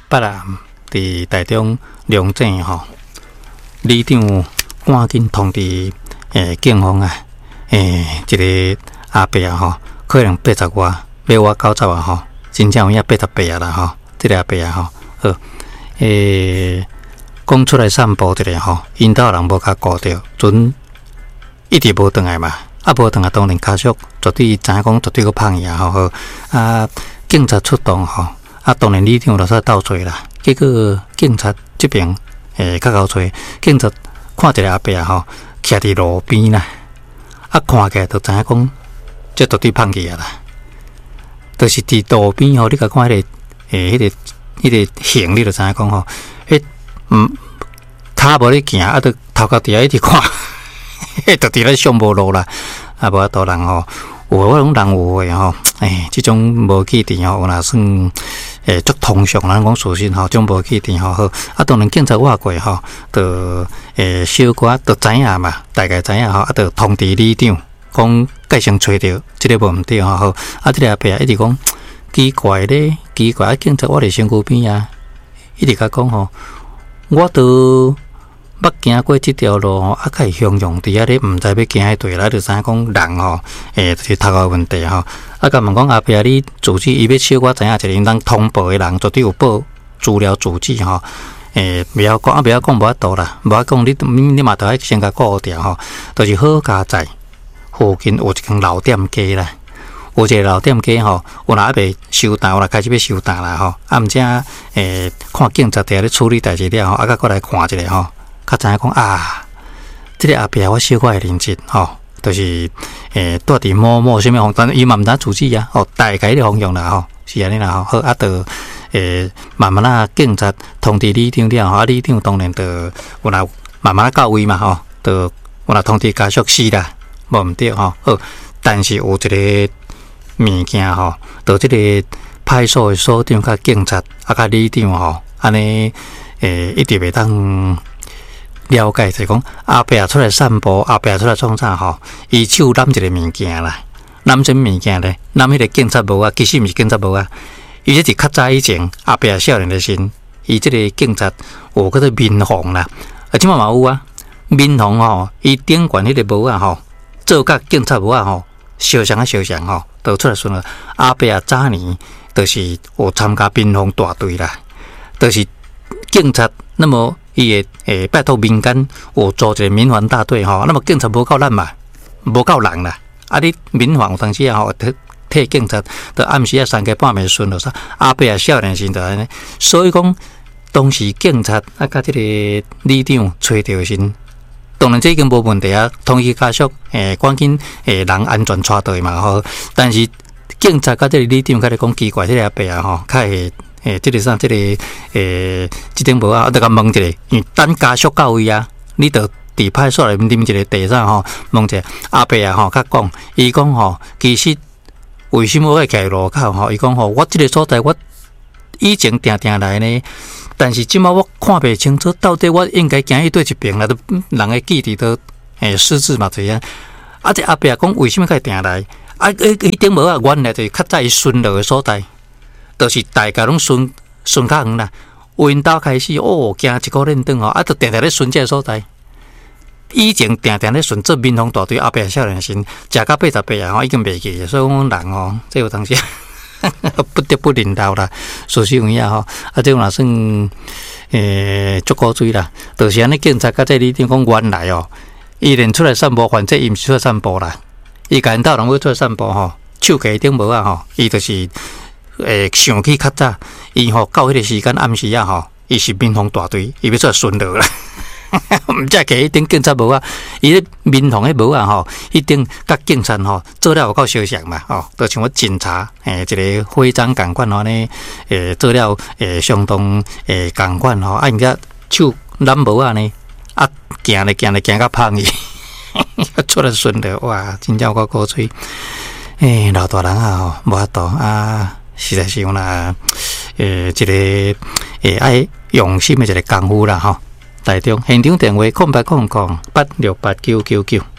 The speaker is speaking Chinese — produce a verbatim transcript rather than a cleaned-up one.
北啊，伫台中龙井吼，里长赶紧通知诶警方啊，诶一个阿伯啊吼，可能八十外，要我九十啊吼，真正有影八十八啊啦吼，这个阿伯啊吼，好诶，讲出来散步一下吼，因兜人无甲顾着，准一直无转来嘛，啊无转来当然家属绝对知影讲绝对个胖伊啊吼，好啊，警察出动吼。啊，当然里长就煞斗找啦，结果警察这边诶较够找，警察看一个阿伯啊吼，徛伫路边啦，啊看起来就知影讲，这绝对放弃啊啦，就是伫路边吼，你甲看迄、那个诶，迄、那个迄、那个形，你就知影讲吼，迄嗯，骹无咧行，啊，就头壳底下一直看，迄就伫咧上无路啦，啊，无多人吼。有我种人有诶吼，诶，即种无去电吼，若算诶足通常，咱讲属实吼，种无去电吼好。啊，当然警察话过吼，就诶小可就知影嘛，大概知影吼，啊，就通知里长，讲计先找着，即个无毋对吼好。啊，即个阿伯一直讲奇怪咧，奇怪啊，警察我伫身躯边啊，一直甲讲吼，我都。捌行过即条路吼，啊，较汹涌伫遐咧，毋知要行迄对啦，就知影讲人吼，诶，就是头壳问题吼。啊，甲问讲阿伯你住址，伊要小可知影一个因当通报诶人，绝对有报资料住址吼。诶，袂晓讲啊，袂晓讲无法度啦，无法讲你你你嘛，着爱先甲顾着吼。就是好佳在附近有一间老店家啦，有一个老店家吼，有若还袂收单，有若开始要收单啦吼。啊，毋则诶，看警察伫咧处理代志了吼，啊，甲过来看一下吼。较知影讲啊，即、这个阿伯我小可会认识吼，就是诶住伫某某什么方，但伊嘛毋知住址啊，哦，大概的方向啦吼，是安尼啦吼，好啊，就诶慢慢啊，警察通知里长了吼，啊，里长当然就有若慢慢到位嘛吼，就有若通知家属死啦，无毋对吼，好，但是有一个物件吼，就即个派出所的所长甲警察啊，甲里长吼，安尼诶一直袂当。了解就是讲，阿伯出来散步，阿伯出来创啥吼？伊手揽一个物件啦，揽什么物件咧？揽迄个警察帽啊，其实毋是警察帽啊，伊这是较早以前阿伯少年的时，伊这个警察有叫做民防啦，啊，即马嘛有啊，民防吼，伊顶悬迄个帽啊吼，做甲警察帽啊吼，相像啊相像吼，都出来说了，阿伯早年就是有参加民防大队啦，就是警察那么。伊会诶拜托民间有组一个民防大队吼，那么警察无够咱嘛，无够人啦。啊，你民防有当时啊吼，替替警察，到暗时啊三更半暝顺落啥，阿伯啊少年时就安尼。所以讲，当时警察啊，甲即个里长找着时，当然这已经无问题啊。通知家属诶，赶紧诶人安全带队嘛吼。但是警察甲即个里长甲你讲奇怪，即个阿伯啊吼，较会。诶，即、这个啥？即、这个诶，即顶无啊，我得甲问一下，因为等家属到位啊，你得伫派出所内啉一个茶啥吼？问一下阿伯啊吼，甲讲，伊讲吼，其实为什么会徛路口吼？伊讲吼，我即个所在我以前定定来呢，但是即摆我看袂清楚，到底我应该行去对一边啦？都人诶记忆都诶失智嘛，这样。啊，这阿伯讲为什么会定来？啊，伊伊顶无啊，原来就是较早伊顺路诶所在。就是大家拢顺顺较远啦，有因兜开始哦，行一个认长吼，啊，就定定咧顺这个所在。以前定定咧顺做民防大队后壁少年时，食到八十八啊，吼已经袂记，所以讲人吼，这有当时不得不领导啦，事实有影吼，啊，这种也算诶足够水啦。就是安尼，警察甲这里长讲原来哦，伊连出来散步，反正伊毋是出来散步啦，伊家因兜人要出来散步吼，手机顶无啊吼，伊就是。诶，想起较早，伊吼到迄个时间暗时啊吼，伊是民防大队，伊要出来巡逻啦。毋则摕迄顶警察帽啊，伊咧民防迄帽啊吼，迄顶甲警察吼做了有够相像嘛吼，就像我警察诶一个徽章共款吼呢，诶做了诶相当诶共款吼，啊，人家手揽帽啊呢，啊行咧行咧行到胖伊，出来巡逻哇，真正有够古锥。诶，老大人啊吼，无法度啊。实在是讲啦，诶，一个诶爱用心的一个功夫啦吼。台中现场电话空八空空八六八九九九。